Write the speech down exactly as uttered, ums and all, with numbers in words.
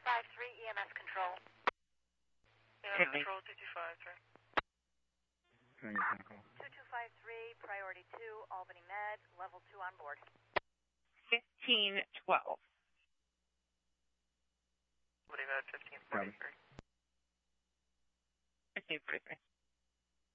five three, E M S control. E M S control, two two five three. two two five three, priority two, Albany Med, level two on board. fifteen twelve. Albany Med, fifteen forty-three. fifteen forty-three.